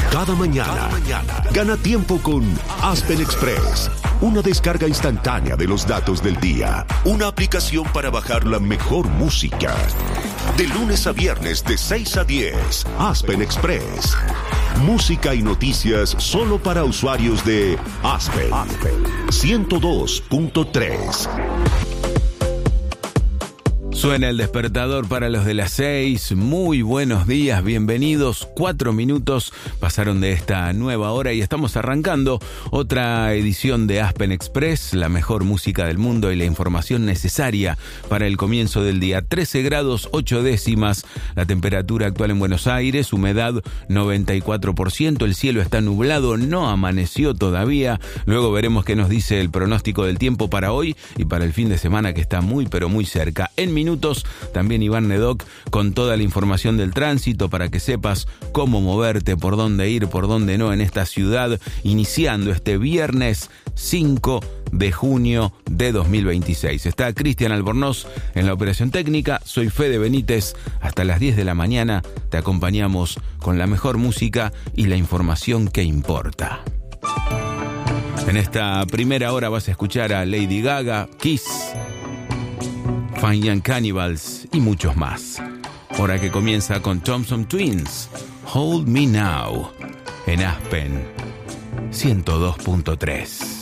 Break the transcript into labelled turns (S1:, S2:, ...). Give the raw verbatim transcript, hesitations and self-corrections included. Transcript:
S1: Cada mañana, Cada mañana, gana tiempo con Aspen Express. Una descarga instantánea de los datos del día. Una aplicación para bajar la mejor música. De lunes a viernes de seis a diez. Aspen Express. Música y noticias solo para usuarios de Aspen. Aspen ciento dos punto tres.
S2: Suena el despertador para los de las seis. Muy buenos días, bienvenidos. Cuatro minutos pasaron de esta nueva hora y estamos arrancando otra edición de Aspen Express, la mejor música del mundo y la información necesaria para el comienzo del día. trece grados ocho décimas, la temperatura actual en Buenos Aires, humedad noventa y cuatro por ciento, el cielo está nublado, no amaneció todavía. Luego veremos qué nos dice el pronóstico del tiempo para hoy y para el fin de semana, que está muy pero muy cerca. En minutos también Iván Nedoc con toda la información del tránsito para que sepas cómo moverte, por dónde ir, por dónde no en esta ciudad, iniciando este viernes cinco de junio de dos mil veintiséis. Está Cristian Albornoz en la operación técnica, soy Fede Benítez, hasta las diez de la mañana te acompañamos con la mejor música y la información que importa. En esta primera hora vas a escuchar a Lady Gaga, Kiss, Fine Young Cannibals y muchos más. Hora que comienza con Thompson Twins, Hold Me Now, en Aspen ciento dos punto tres.